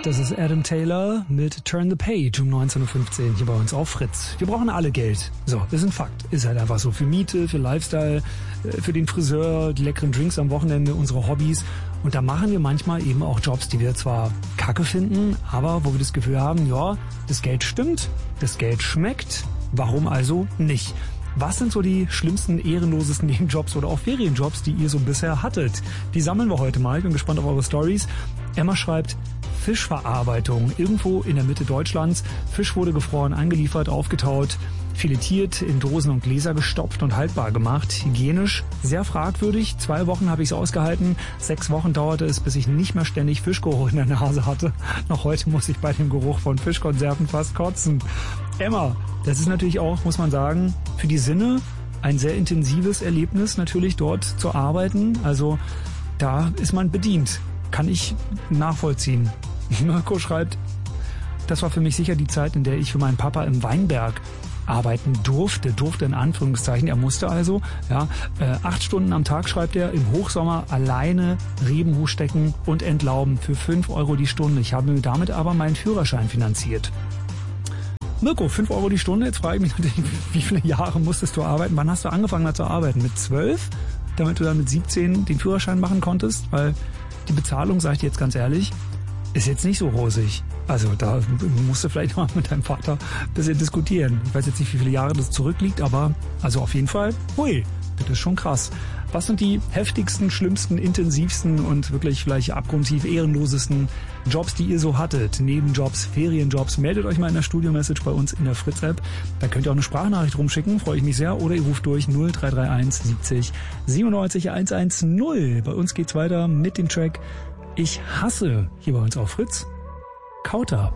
Das ist Adam Taylor mit Turn the Page um 19.15 Uhr hier bei uns auf Fritz. Wir brauchen alle Geld. So, das ist ein Fakt. Ist halt einfach so. Für Miete, für Lifestyle, für den Friseur, die leckeren Drinks am Wochenende, unsere Hobbys. Und da machen wir manchmal eben auch Jobs, die wir zwar kacke finden, aber wo wir das Gefühl haben, ja, das Geld stimmt, das Geld schmeckt. Warum also nicht? Was sind so die schlimmsten, ehrenlosesten Nebenjobs oder auch Ferienjobs, die ihr so bisher hattet? Die sammeln wir heute mal. Ich bin gespannt auf eure Stories. Emma schreibt, Fischverarbeitung irgendwo in der Mitte Deutschlands. Fisch wurde gefroren, angeliefert, aufgetaut, filetiert, in Dosen und Gläser gestopft und haltbar gemacht. Hygienisch sehr fragwürdig. 2 Wochen habe ich es ausgehalten. 6 Wochen dauerte es, bis ich nicht mehr ständig Fischgeruch in der Nase hatte. Noch heute muss ich bei dem Geruch von Fischkonserven fast kotzen. Emma, das ist natürlich auch, muss man sagen, für die Sinne ein sehr intensives Erlebnis, natürlich dort zu arbeiten. Also da ist man bedient. Kann ich nachvollziehen. Mirko schreibt, das war für mich sicher die Zeit, in der ich für meinen Papa im Weinberg arbeiten durfte in Anführungszeichen. Er musste also, 8 Stunden am Tag, schreibt er, im Hochsommer alleine Reben hochstecken und entlauben für 5 Euro die Stunde. Ich habe mir damit aber meinen Führerschein finanziert. Mirko, 5 Euro die Stunde. Jetzt frage ich mich natürlich, wie viele Jahre musstest du arbeiten? Wann hast du angefangen da zu arbeiten? Mit 12? Damit du dann mit 17 den Führerschein machen konntest? Weil die Bezahlung, sage ich dir jetzt ganz ehrlich, ist jetzt nicht so rosig. Also da musst du vielleicht mal mit deinem Vater ein bisschen diskutieren. Ich weiß jetzt nicht, wie viele Jahre das zurückliegt, aber also auf jeden Fall, hui, das ist schon krass. Was sind die heftigsten, schlimmsten, intensivsten und wirklich vielleicht abgrundtief ehrenlosesten Jobs, die ihr so hattet? Nebenjobs, Ferienjobs? Meldet euch mal in der Studio-Message bei uns in der Fritz-App. Da könnt ihr auch eine Sprachnachricht rumschicken, freue ich mich sehr. Oder ihr ruft durch 0331 70 97 110. Bei uns geht's weiter mit dem Track Ich hasse, hier bei uns auf Fritz, Kauter.